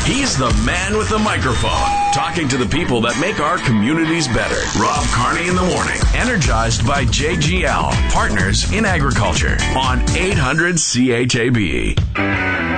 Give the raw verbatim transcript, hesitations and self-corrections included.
He's the man with the microphone, talking to the people that make our communities better. Rob Carney in the morning, energized by J G L, Partners in Agriculture, on eight hundred C H A B.